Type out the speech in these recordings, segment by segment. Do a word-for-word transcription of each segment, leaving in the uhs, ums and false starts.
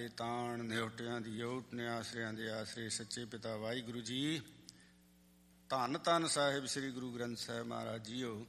ਦੇ ਤਾਣ, ਨਿਉਟਿਆਂ ਦੀ ਓਟ, ਨਿਆਸਰਿਆਂ ਦੇ ਆਸਰੇ, ਸੱਚੇ ਪਿਤਾ ਵਾਹਿਗੁਰੂ ਜੀ। ਧੰਨ ਧੰਨ ਸਾਹਿਬ ਸ੍ਰੀ ਗੁਰੂ ਗ੍ਰੰਥ ਸਾਹਿਬ ਮਹਾਰਾਜ ਜੀਓ।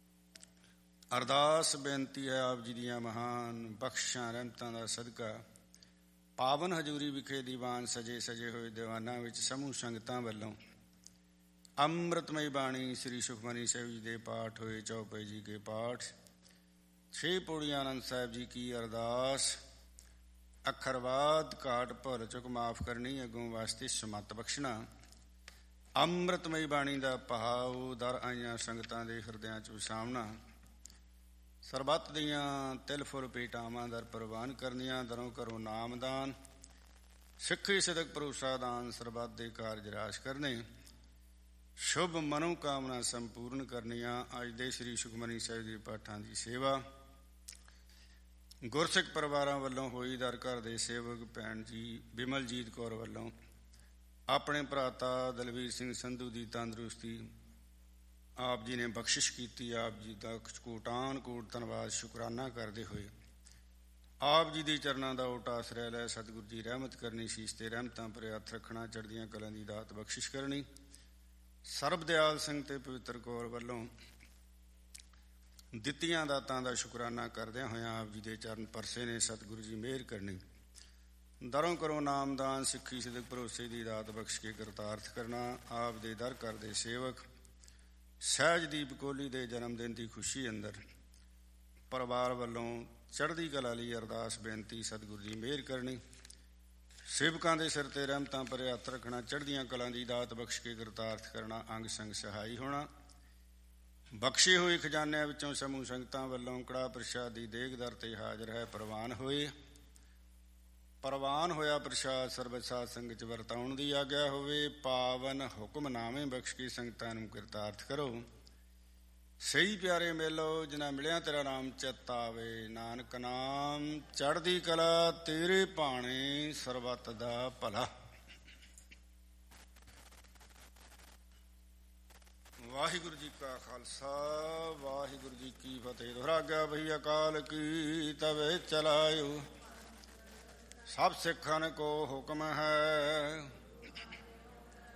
ਅਰਦਾਸ ਬੇਨਤੀ ਹੈ ਆਪ ਜੀ ਦੀਆਂ ਮਹਾਨ ਬਖਸ਼ਾਂ ਰਹਿਮਤਾਂ ਦਾ ਸਦਕਾ ਪਾਵਨ ਹਜ਼ੂਰੀ ਵਿਖੇ ਦੀਵਾਨ ਸਜੇ ਸਜੇ ਹੋਏ ਦੀਵਾਨਾਂ ਵਿੱਚ ਸਮੂਹ ਸੰਗਤਾਂ ਵੱਲੋਂ ਅੰਮ੍ਰਿਤਮਈ ਬਾਣੀ ਸ੍ਰੀ ਸੁਖਮਨੀ ਸਾਹਿਬ ਜੀ ਦੇ ਪਾਠ ਹੋਏ। ਚੌਪਈ ਜੀ ਕੇ ਪਾਠ, ਛੇ ਪੌੜੀਆਂ ਆਨੰਦ ਸਾਹਿਬ ਜੀ ਕੀ ਅਰਦਾਸ। ਅੱਖਰਵਾਦ ਘਾਟ ਭੁੱਲ ਚੁੱਕ ਮਾਫ ਕਰਨੀ, ਅੱਗੋਂ ਵਾਸਤੇ ਸਮੱਤ ਬਖਸ਼ਣਾ। ਅੰਮ੍ਰਿਤਮਈ ਬਾਣੀ ਦਾ ਭਾਵ ਦਰ ਆਈਆਂ ਸੰਗਤਾਂ ਦੇ ਹਿਰਦਿਆਂ 'ਚ ਵਸਾਉਣਾ। ਸਰਬੱਤ ਦੀਆਂ ਤਿਲ ਫੁੱਲ ਪੇਟਾਵਾਂ ਦਰ ਪ੍ਰਵਾਨ ਕਰਨੀਆਂ। ਦਰੋਂ ਕਰੋ ਨਾਮਦਾਨ, ਸਿੱਖੀ ਸਿਦਕ ਭਰੋਸਾ ਦਾਨ, ਸਰਬੱਤ ਦੇ ਕਾਰਜ ਰਾਸ ਕਰਨੇ। ਸ਼ੁਭ ਮਨੋ ਕਾਮਨਾ ਸੰਪੂਰਨ ਕਰਨੀਆਂ। ਅੱਜ ਦੇ ਸ੍ਰੀ ਸੁਖਮਨੀ ਸਾਹਿਬ ਦੇ ਪਾਠਾਂ ਦੀ ਸੇਵਾ ਗੁਰਸਿੱਖ ਪਰਿਵਾਰਾਂ ਵੱਲੋਂ ਹੋਈ। ਦਰ ਘਰ ਦੇ ਸੇਵਕ ਭੈਣ ਜੀ ਬਿਮਲਜੀਤ ਕੌਰ ਵੱਲੋਂ ਆਪਣੇ ਭਰਾਤਾ ਦਲਵੀਰ ਸਿੰਘ ਸੰਧੂ ਦੀ ਤੰਦਰੁਸਤੀ ਆਪ ਜੀ ਨੇ ਬਖਸ਼ਿਸ਼ ਕੀਤੀ। ਆਪ ਜੀ ਦਾ ਕੋਟਾਨ ਕੋਟ ਧੰਨਵਾਦ ਸ਼ੁਕਰਾਨਾ ਕਰਦੇ ਹੋਏ ਆਪ ਜੀ ਦੇ ਚਰਨਾਂ ਦਾ ਓਟ ਆਸਰਾ ਲੈ ਸਤਿਗੁਰੂ ਜੀ ਰਹਿਮਤ ਕਰਨੀ। ਸ਼ੀਸ਼ ਤੇ ਰਹਿਮਤਾਂ ਭਰੇ ਹੱਥ ਰੱਖਣਾ। ਚੜ੍ਹਦੀਆਂ ਕਲਾਂ ਦੀ ਦਾਤ ਬਖਸ਼ਿਸ਼ ਕਰਨੀ। ਸਰਬ ਦਿਆਲ ਸਿੰਘ ਤੇ ਪਵਿੱਤਰ ਕੌਰ ਵੱਲੋਂ ਦਿੱਤੀਆਂ ਦਾਤਾਂ ਦਾ ਸ਼ੁਕਰਾਨਾ ਕਰਦਿਆਂ ਹੋਇਆਂ ਆਪ ਜੀ ਦੇ ਚਰਨ ਪਰਸੇ ਨੇ। ਸਤਿਗੁਰੂ ਜੀ ਮਿਹਰ ਕਰਨੀ। ਦਰੋਂ ਕਰੋ ਨਾਮਦਾਨ, ਸਿੱਖੀ ਸਿਦਕ ਭਰੋਸੇ ਦੀ ਦਾਤ ਬਖਸ਼ ਕੇ ਕਰਤਾਰਥ ਕਰਨਾ। ਆਪ ਦੇ ਦਰ ਘਰ ਦੇ ਸੇਵਕ ਸਹਿਜਦੀਪ ਕੋਹਲੀ ਦੇ ਜਨਮ ਦਿਨ ਦੀ ਖੁਸ਼ੀ ਅੰਦਰ ਪਰਿਵਾਰ ਵੱਲੋਂ ਚੜ੍ਹਦੀ ਕਲਾ ਲਈ ਅਰਦਾਸ ਬੇਨਤੀ। ਸਤਿਗੁਰੂ ਜੀ ਮਿਹਰ ਕਰਨੀ। ਸੇਵਕਾਂ ਦੇ ਸਿਰ ਤੇ ਰਹਿਮਤਾਂ ਭਰੇ ਹੱਥ ਰੱਖਣਾ। ਚੜ੍ਹਦੀਆਂ ਕਲਾਂ ਦੀ ਦਾਤ ਬਖਸ਼ ਕੇ ਕਰਤਾਰਥ ਕਰਨਾ। ਅੰਗ ਸੰਗ ਸਹਾਈ ਹੋਣਾ। ਬਖਸ਼ੇ ਹੋਏ ਖਜ਼ਾਨਿਆਂ ਵਿੱਚੋਂ ਸਮੂਹ ਸੰਗਤਾਂ ਵੱਲੋਂ ਕੜਾਹ ਪ੍ਰਸ਼ਾਦ ਦੀ ਦੇਗ ਦਰ ਤੇ ਹਾਜ਼ਰ ਹੈ। ਪ੍ਰਵਾਨ ਹੋਏ ਪ੍ਰਵਾਨ ਹੋਇਆ ਪ੍ਰਸ਼ਾਦ ਸਰਬਤ ਸਾਧ ਸੰਗਤ 'ਚ ਵਰਤਾਉਣ ਦੀ ਆਗਿਆ ਹੋਵੇ। ਪਾਵਨ ਹੁਕਮਨਾਮੇ ਬਖਸ਼ ਕੇ ਸੰਗਤਾਂ ਨੂੰ ਕਿਰਤਾਰਥ ਕਰੋ। ਸਹੀ ਪਿਆਰੇ ਮੇਲੋ ਜਿਨ੍ਹਾਂ ਮਿਲਿਆ ਤੇਰਾ ਨਾਮ ਚਿੱਤ ਆਵੇ। ਨਾਨਕ ਨਾਮ ਚੜ੍ਹਦੀ ਕਲਾ ਤੇਰੇ ਭਾਣੇ, ਸਰਬੱਤ ਦਾ ਭਲਾ। ਵਾਹਿਗੁਰੂ ਜੀ ਕਾ ਖਾਲਸਾ ਵਾਹਿਗੁਰੂ ਜੀ ਕੀ ਫਤਿਹ। ਦੁਹਰਾਗਿਆ ਬਈ ਅਕਾਲ ਕੀ ਤਵੇ ਚਲਾਇਓ। ਸਭ ਸਿੱਖਨ ਕੋ ਹੁਕਮ ਹੈ